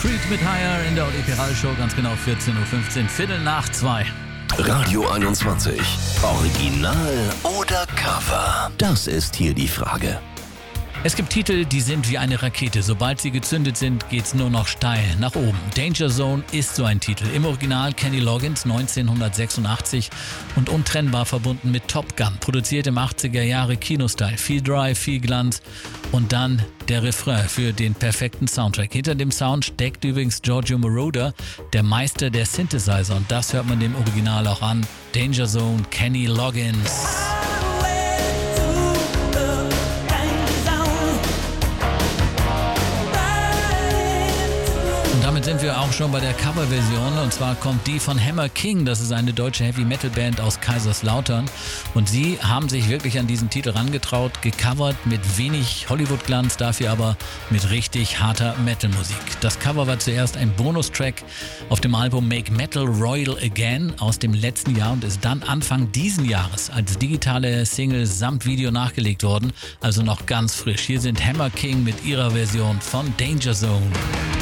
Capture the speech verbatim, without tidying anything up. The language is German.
Creed mit Higher in der Oli Piral Show, ganz genau vierzehn Uhr fünfzehn, Viertel nach zwei. Radio einundzwanzig. Original oder Cover? Das ist hier die Frage. Es gibt Titel, die sind wie eine Rakete. Sobald sie gezündet sind, geht's nur noch steil nach oben. Danger Zone ist so ein Titel. Im Original Kenny Loggins neunzehnhundertsechsundachtzig und untrennbar verbunden mit Top Gun. Produziert im achtziger Jahre Kinostyle. Viel Drive, viel Glanz und dann der Refrain für den perfekten Soundtrack. Hinter dem Sound steckt übrigens Giorgio Moroder, der Meister der Synthesizer. Und das hört man dem Original auch an. Danger Zone, Kenny Loggins. Damit sind wir auch schon bei der Coverversion, und zwar kommt die von Hammer King. Das ist eine deutsche Heavy-Metal-Band aus Kaiserslautern und sie haben sich wirklich an diesen Titel rangetraut, gecovert mit wenig Hollywood-Glanz, dafür aber mit richtig harter Metal-Musik. Das Cover war zuerst ein Bonustrack auf dem Album Make Metal Royal Again aus dem letzten Jahr und ist dann Anfang diesen Jahres als digitale Single samt Video nachgelegt worden, also noch ganz frisch. Hier sind Hammer King mit ihrer Version von Danger Zone.